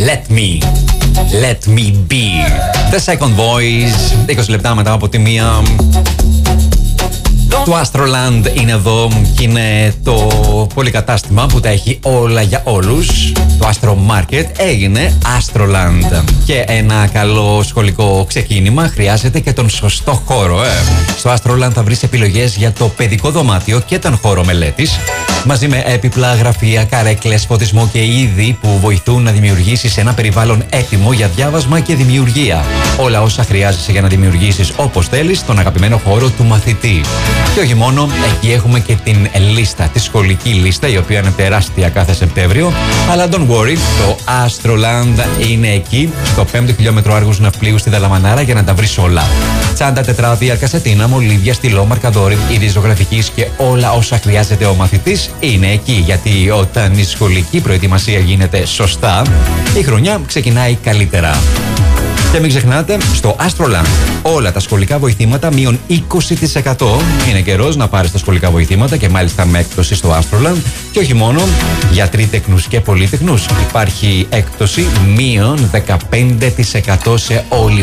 Let me be. The Second Voice. 20 λεπτά μετά από τη μία. Το Astroland είναι εδώ και είναι το πολυκατάστημα που τα έχει όλα για όλους. Το Astro Market έγινε Astroland. Και ένα καλό σχολικό ξεκίνημα χρειάζεται και τον σωστό χώρο. Στο Astroland θα βρεις επιλογές για το παιδικό δωμάτιο και τον χώρο μελέτης, μαζί με έπιπλα, γραφεία, καρέκλες, φωτισμό και είδη που βοηθούν να δημιουργήσεις ένα περιβάλλον έτοιμο για διάβασμα και δημιουργία. Όλα όσα χρειάζεσαι για να δημιουργήσεις όπως θέλεις τον αγαπημένο χώρο του μαθητή. Και όχι μόνο, εκεί έχουμε και την λίστα, τη σχολική λίστα, η οποία είναι τεράστια κάθε Σεπτέμβριο. Αλλά don't worry, το Astroland είναι εκεί, στο 5ο χιλιόμετρο Άργους Ναυπλίου στη Δαλαμανάρα, για να τα βρεις όλα. Τσάντα, τετράδια, κασετίνα, μολύβια, στυλό, μαρκαδόρι, είδη ζωγραφικής και όλα όσα χρειάζεται ο μαθητής είναι εκεί. Γιατί όταν η σχολική προετοιμασία γίνεται σωστά, η χρονιά ξεκινάει καλύτερα. Και μην ξεχνάτε, στο Astroland όλα τα σχολικά βοηθήματα μείον 20%. Είναι καιρός να πάρεις τα σχολικά βοηθήματα και μάλιστα με έκπτωση στο Astroland. Και όχι μόνο για τρίτεκνους και πολύτεκνους. Υπάρχει έκπτωση μείον 15% σε όλη